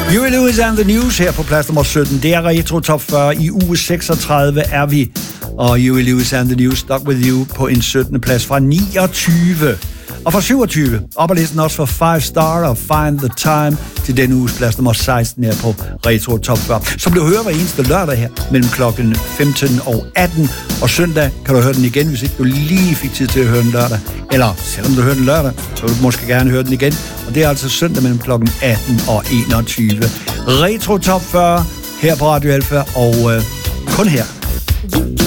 Huey Lewis and the News her på plads nummer 17. Det er Retro Top 40. I uge 36 er vi. Og Huey Lewis and the News, Stuck With You, på en 17. plads fra 29. Og fra 27, op og listen også for 5 Star og Find the Time til denne uges plads nummer 16 her på Retro Top 40. Som du hører hver eneste lørdag her mellem klokken 15 og 18. Og søndag kan du høre den igen, hvis ikke du lige fik tid til at høre den lørdag. Eller selvom du hører den lørdag, så vil du måske gerne høre den igen. Og det er altså søndag mellem klokken 18 og 21. Retro Top 40 her på Radio Alpha og kun her